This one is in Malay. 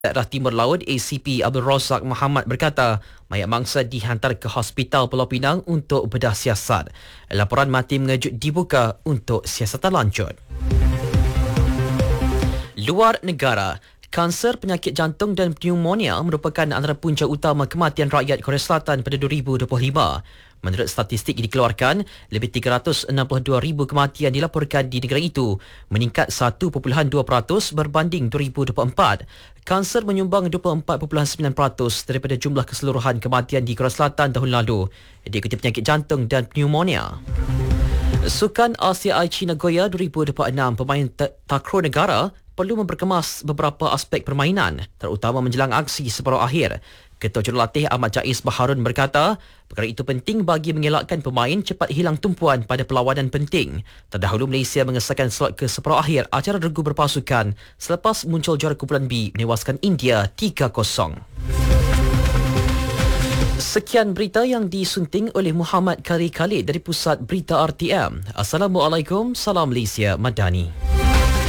Daerah Timur Laut ACP Abdul Razak Muhammad berkata mayat mangsa dihantar ke Hospital Pulau Pinang untuk bedah siasat. Laporan mati mengejut dibuka untuk siasatan lanjut. Luar negara, kanser, penyakit jantung dan pneumonia merupakan antara punca utama kematian rakyat Korea Selatan pada 2025. Menurut statistik yang dikeluarkan, lebih 362,000 kematian dilaporkan di negara itu, meningkat 1.2% berbanding 2024. Kanser menyumbang 24.9% daripada jumlah keseluruhan kematian di Korea Selatan tahun lalu, diikuti penyakit jantung dan pneumonia. Sukan Asia China Goya 2026, pemain takraw negara perlu memperkemas beberapa aspek permainan, terutama menjelang aksi separuh akhir. Ketua Jurulatih Ahmad Jais Baharun berkata, perkara itu penting bagi mengelakkan pemain cepat hilang tumpuan pada perlawanan penting. Terdahulu Malaysia mengesahkan slot ke separuh akhir acara regu berpasukan selepas muncul juara kumpulan B menewaskan India 3-0. Sekian berita yang disunting oleh Muhammad Kari Khalid dari Pusat Berita RTM. Assalamualaikum, salam Malaysia Madani.